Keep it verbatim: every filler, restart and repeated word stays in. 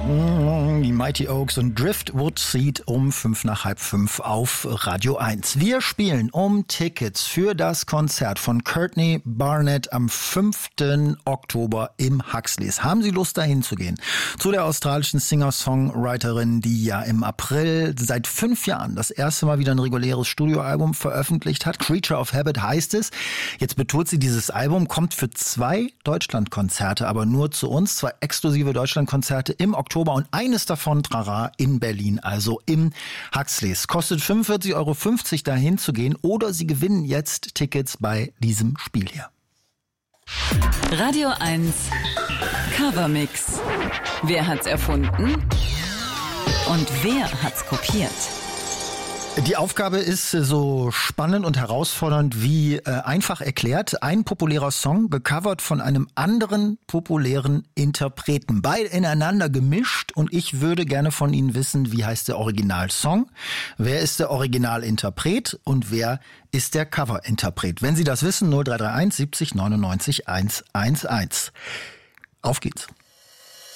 Die Mighty Oaks und Driftwood Seed um fünf nach halb fünf auf Radio eins. Wir spielen um Tickets für das Konzert von Courtney Barnett am fünften Oktober im Huxleys. Haben Sie Lust, dahin zu gehen? Zu der australischen Singer-Songwriterin, die ja im April seit fünf Jahren das erste Mal wieder ein reguläres Studioalbum veröffentlicht hat. Creature of Habit heißt es. Jetzt betont sie, dieses Album kommt für zwei Deutschlandkonzerte, aber nur zu uns. Zwei exklusive Deutschlandkonzerte im Oktober. Und eines davon, Trara, in Berlin, also im Huxleys. Kostet fünfundvierzig Euro fünfzig dahin zu gehen oder Sie gewinnen jetzt Tickets bei diesem Spiel hier. Radio eins Covermix. Wer hat's erfunden? Und wer hat's kopiert? Die Aufgabe ist so spannend und herausfordernd wie äh, einfach erklärt. Ein populärer Song, gecovert von einem anderen populären Interpreten. Beide ineinander gemischt und ich würde gerne von Ihnen wissen, wie heißt der Originalsong, wer ist der Originalinterpret und wer ist der Coverinterpret. Wenn Sie das wissen, null drei drei eins siebzig neunundneunzig hundertelf. Auf geht's.